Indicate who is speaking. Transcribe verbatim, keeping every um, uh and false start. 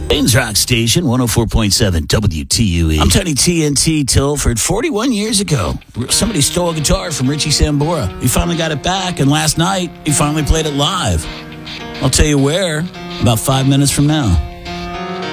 Speaker 1: Ames Rock Station, one oh four point seven W T U E. I'm Tony T N T Tilford. forty-one years ago, somebody stole a guitar from Richie Sambora. He finally got it back, and last night, he finally played it live. I'll tell you where, about five minutes from now.